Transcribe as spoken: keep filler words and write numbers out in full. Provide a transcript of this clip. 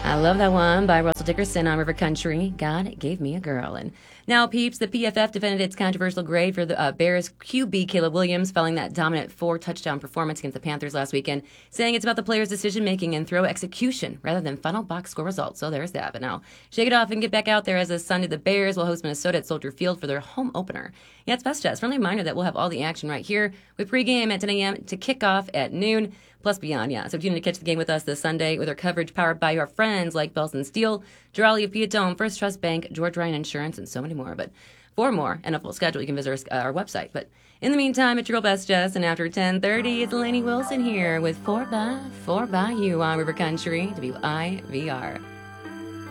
I love that one by Russell Dickerson on River Country. God gave me a girl. And now, peeps, the P F F defended its controversial grade for the uh, Bears Q B Caleb Williams following that dominant four-touchdown performance against the Panthers last weekend, saying it's about the player's decision-making and throw execution rather than final box score results. So there's that. But now, shake it off and get back out there as this Sunday the Bears will host Minnesota at Soldier Field for their home opener. Yeah, it's Best Jazz. Friendly reminder that we'll have all the action right here with pregame at ten a.m. to kick off at noon. Plus beyond, yeah. So tune in to catch the game with us this Sunday with our coverage powered by our friends like Bells and Steel, Durali of Piatone, First Trust Bank, George Ryan Insurance, and so many more. But for more and a full schedule, you can visit our, uh, our website. But in the meantime, it's your girl Best Jess, and after ten thirty, it's Lainey Wilson here with four by four by You on River Country, W I V R.